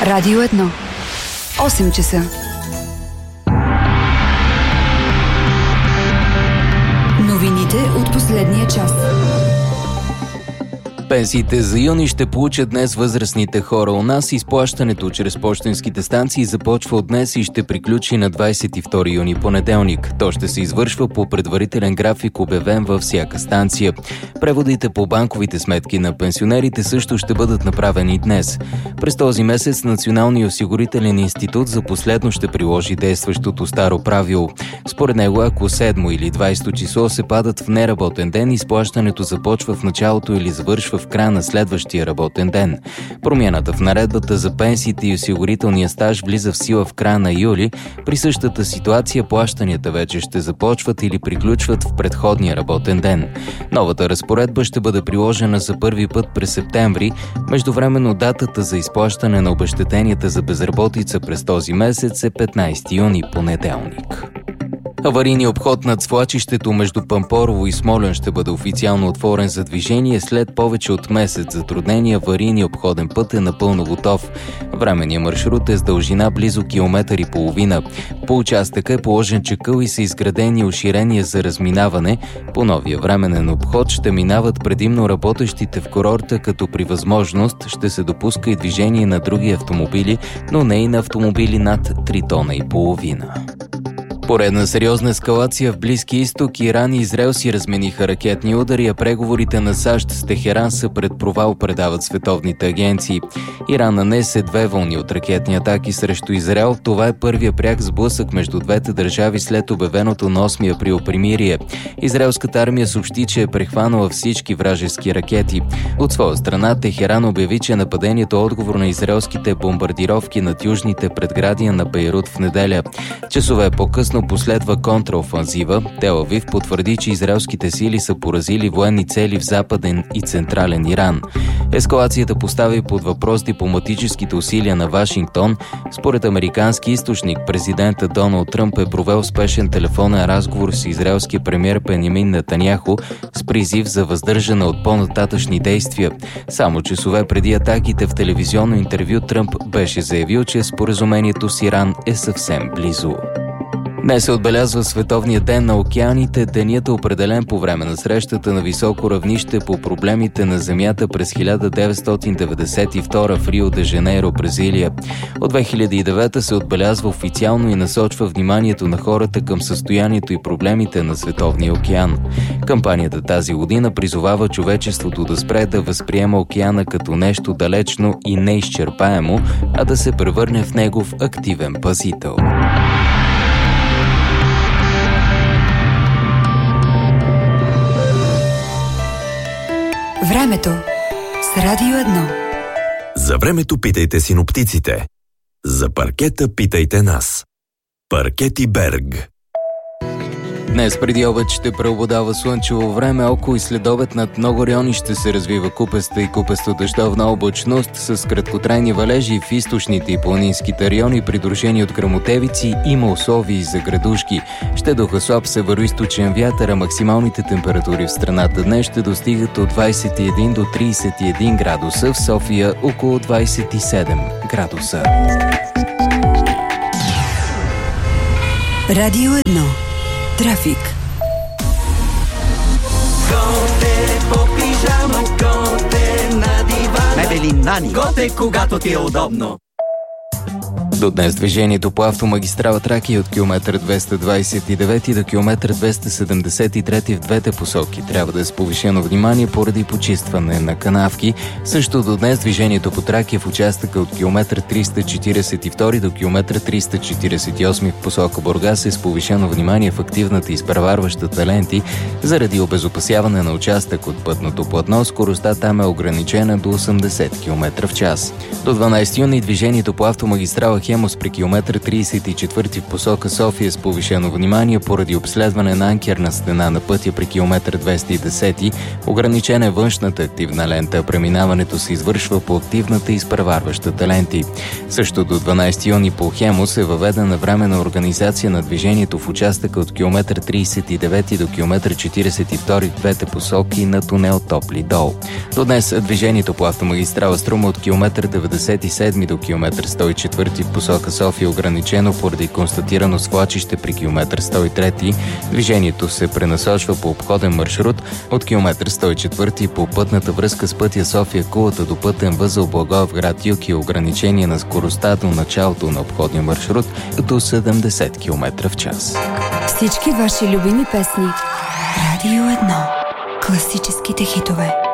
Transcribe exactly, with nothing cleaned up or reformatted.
Радио едно. осем часа. Новините от последния час. Пенсиите за юни ще получат днес възрастните хора у нас. Изплащането чрез пощенските станции започва от днес и ще приключи на двадесет и втори юни, понеделник. То ще се извършва по предварителен график, обявен във всяка станция. Преводите по банковите сметки на пенсионерите също ще бъдат направени днес. През този месец Националният осигурителен институт за последно ще приложи действащото старо правило. Според него, ако седмо или двадесето число се падат в неработен ден, изплащането започва в началото или завършва в края на следващия работен ден. Промяната в наредбата за пенсиите и осигурителния стаж влиза в сила в края на юли. При същата ситуация плащанията вече ще започват или приключват в предходния работен ден. Новата разпоредба ще бъде приложена за първи път през септември. Междувременно датата за изплащане на обезщетенията за безработица през този месец е петнадесети юни, понеделник. Аварийният обход над свлачището между Пампорово и Смолян ще бъде официално отворен за движение след повече от месец затруднения. Аварийният обходен път е напълно готов. Временният маршрут е с дължина близо километър и половина. По участъка е положен чакъл и са изградени уширения за разминаване. По новия временен обход ще минават предимно работещите в курорта, като при възможност ще се допуска и движение на други автомобили, но не и на автомобили над три тона и половина. Поредна сериозна ескалация в Близки изток. Иран и Израел си размениха ракетни удари, а преговорите на САЩ с Техеран са пред провал, предават световните агенции. Иран нанесе две вълни от ракетни атаки срещу Израел. Това е първия пряк сблъсък между двете държави след обявеното на осми април примирие. Израелската армия съобщи, че е прехванала всички вражески ракети. От своя страна Техеран обяви, че нападението е отговор на израелските бомбардировки над южните предградия на Бейрут в неделя. Часове по-късно последва контраофанзива. Тел Авив потвърди, че израелските сили са поразили военни цели в западен и централен Иран. Ескалацията постави под въпрос дипломатическите усилия на Вашингтон. Според американски източник, президентът Доналд Тръмп е провел спешен телефонен разговор с израелския премиер Бенямин Нетаняху с призив за въздържане от по-нататъчни действия. Само часове преди атаките в телевизионно интервю Тръмп беше заявил, че споразумението с Иран е съвсем близо. Днес се отбелязва Световния ден на океаните. Денят е определен по време на срещата на високо равнище по проблемите на Земята през хиляда деветстотин деветдесет и втора в Рио де Жанейро, Бразилия. От две хиляди и девета се отбелязва официално и насочва вниманието на хората към състоянието и проблемите на Световния океан. Кампанията тази година призовава човечеството да спре да възприема океана като нещо далечно и неизчерпаемо, а да се превърне в негов активен пазител. Времето с Радио едно. За времето питайте синоптиците. За паркета питайте нас. Паркети Берг. Днес преди обед ще преобладава слънчево време, около и следобед над много райони ще се развива купеста и купесто-дъждовна облачност с краткотрайни валежи в източните и планинските райони, придружени от гръмотевици. Има условия за градушки. Ще духа слаб североизточен вятър, а максималните температури в страната днес ще достигат от двадесет и един до тридесет и един градуса, в София около двадесет и седем градуса. Радио едно. Трафик. Готе по пижама, готе на дивана. Мебели Нани. Готе, когато ти е удобно. До днес движението по автомагистрала Тракия от километър двеста двадесет и девет до километър двеста седемдесет и три в двете посоки трябва да е с повишено внимание поради почистване на канавки. Също до днес движението по Тракия в участъка от километър триста четиридесет и два до километър триста четиридесет и осем в посока Бургас е с повишено внимание в активната изпреварваща ленти. Заради обезопасяване на участък от пътното платно, скоростта там е ограничена до осемдесет километра в час. До дванадесети юни движението по автомагистрала Хемус при километър тридесет и четвърти в посока София с повишено внимание поради обследване на анкерна стена на пътя при километър двеста и десет. Ограничена е външната активна лента, преминаването се извършва по активната и изпреварващата ленти. Също до дванадесети юни по Хемус е въведена временна организация на движението в участъка от километър тридесет и девети до километър четиридесет и втори в двете посоки на тунел Топли дол. До днес движението по автомагистрала Струма от километър деветдесет и седми до километър сто и четвърти в посока София ограничено поради констатирано свлачище при километър сто и трети. Движението се пренасочва по обходен маршрут от километър сто и четвърти по пътната връзка с пътя София-Кулата до пътен възел Благоевград юг и ограничение на скоростта до началото на обходния маршрут до седемдесет километра в час. Всички ваши любими песни. Радио едно. Класическите хитове.